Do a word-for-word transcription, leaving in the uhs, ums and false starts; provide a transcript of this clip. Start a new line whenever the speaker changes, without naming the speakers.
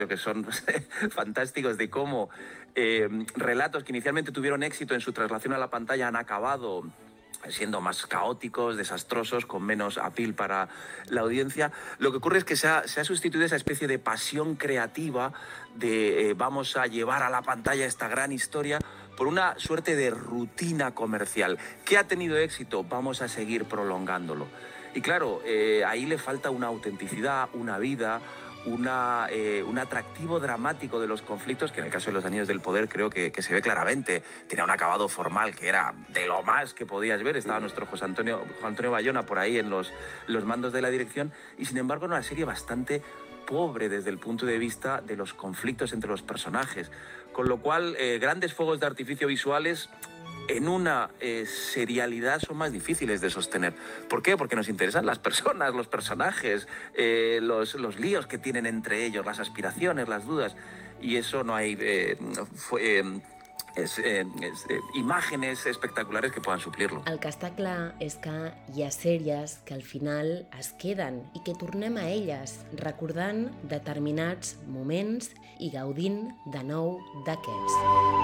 que son fantásticos, de cómo eh, relatos que inicialmente tuvieron éxito en su traslación a la pantalla han acabado siendo más caóticos, desastrosos, con menos appeal para la audiencia. Lo que ocurre es que se ha, se ha sustituido esa especie de pasión creativa de eh, vamos a llevar a la pantalla esta gran historia por una suerte de rutina comercial. ¿Qué ha tenido éxito? Vamos a seguir prolongándolo. Y claro, eh, ahí le falta una autenticidad, una vida, una, eh, un atractivo dramático de los conflictos, que en el caso de Los Anillos del Poder creo que, que se ve claramente. Tenía un acabado formal que era de lo más que podías ver. Estaba nuestro José Antonio, José Antonio Bayona por ahí en los, los mandos de la dirección, y sin embargo era una serie bastante pobre desde el punto de vista de los conflictos entre los personajes. Con lo cual, eh, grandes fuegos de artificio visuales en una eh, serialidad son más difíciles de sostener. ¿Por qué? Porque nos interesan las personas, los personajes, eh, los, los líos que tienen entre ellos, las aspiraciones, las dudas. Y eso no hay eh, fue, eh, es, eh, es, eh, imágenes espectaculares que puedan suplirlo.
El que està clar és que hi ha sèries que al final es queden i que tornem a elles recordant determinats moments i gaudint de nou d'aquests.